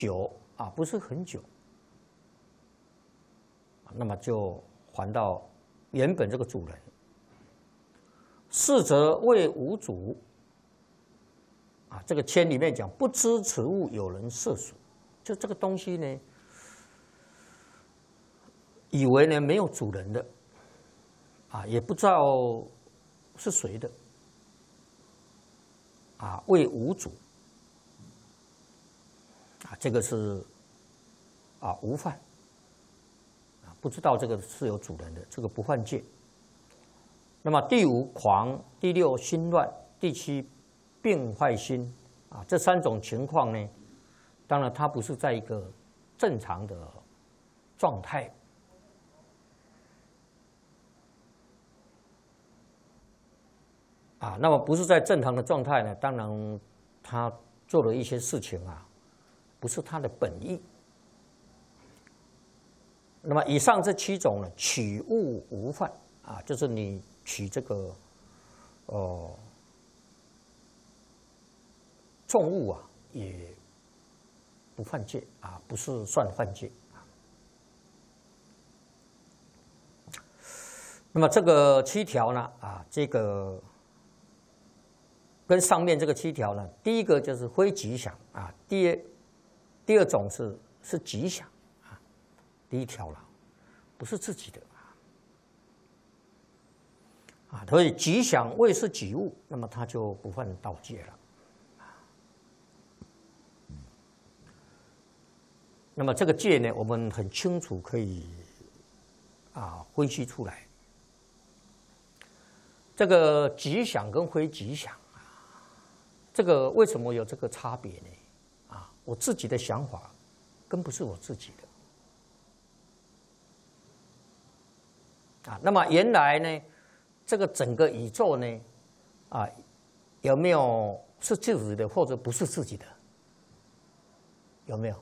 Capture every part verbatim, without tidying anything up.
久啊，不是很久，那么就还到原本这个主人。是则谓无主啊，这个签里面讲不知此物有人涉属，就这个东西呢，以为呢没有主人的，啊，也不知道是谁的，啊，谓无主，啊，这个是啊无犯，啊，不知道这个是有主人的，这个不犯戒。那么第五狂，第六心乱，第七病坏心，啊，这三种情况呢，当然它不是在一个正常的状态。啊，那么不是在正常的状态呢，当然他做了一些事情啊，不是他的本意。那么以上这七种呢，取物无犯啊，就是你取这个哦重物啊，也不犯戒啊，不是算犯戒。那么这个七条呢，啊，这个。跟上面这个七条呢，第一个就是非吉祥啊，第二第二种是是吉祥啊，第一条了，不是自己的啊，所以吉祥未是己物，那么他就不犯盗戒了。那么这个戒呢，我们很清楚可以啊分析出来，这个吉祥跟非吉祥。这个为什么有这个差别呢？啊，我自己的想法，更不是我自己的。啊，那么原来呢，这个整个宇宙呢，啊，有没有是自己的或者不是自己的？有没有？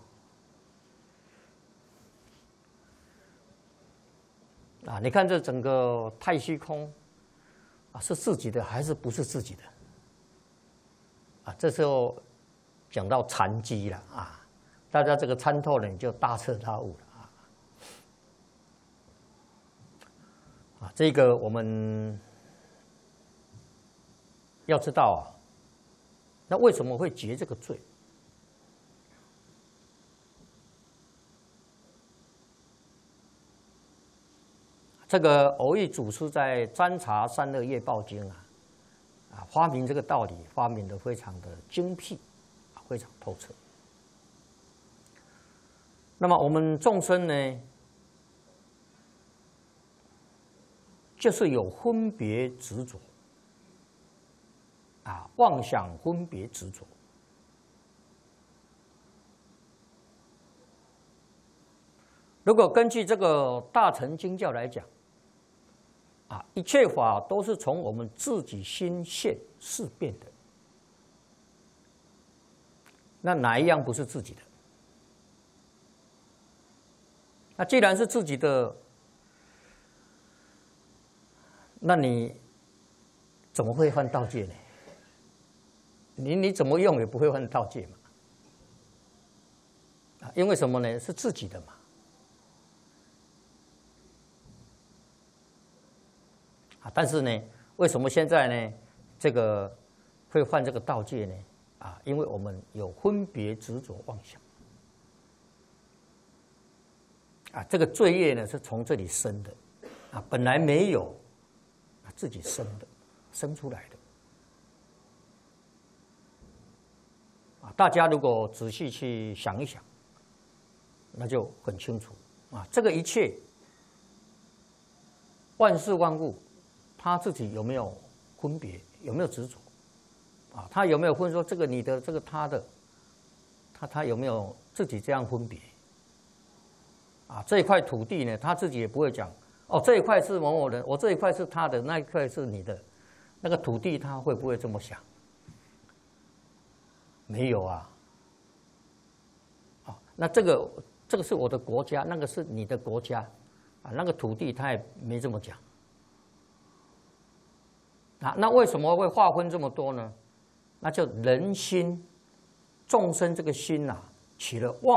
啊，你看这整个太虚空，啊，是自己的还是不是自己的？啊，这时候讲到禅机了啊，大家这个参透了，你就大彻大悟了啊。啊，这个我们要知道啊，那为什么会结这个罪？这个偶益祖师在《占察三恶业报经》啊。啊，发明这个道理，发明的非常的精辟，非常透彻。那么我们众生呢，就是有分别执着，啊，妄想分别执着。如果根据这个大乘经教来讲，啊，一切法都是从我们自己心现事变的，那哪一样不是自己的？那既然是自己的，那你怎么会犯盗戒呢？你你怎么用也不会犯盗戒嘛？啊，因为什么呢？是自己的嘛。啊，但是呢，为什么现在呢，这个会犯这个盗戒呢？啊，因为我们有分别执着妄想。啊，这个罪业呢是从这里生的，啊，本来没有，自己生的，生出来的。啊，大家如果仔细去想一想，那就很清楚。啊，这个一切，万事万物。他自己有没有分别？有没有执着？啊，他有没有分说这个你的，这个他的？他他有没有自己这样分别？啊，这一块土地呢，他自己也不会讲哦，这一块是某某人，我这一块是他的，那一块是你的。那个土地他会不会这么想？没有啊。啊，那这个这个是我的国家，那个是你的国家，啊，那个土地他也没这么讲。啊，那为什么会划分这么多呢？那就人心、众生这个心呐、啊，起了妄。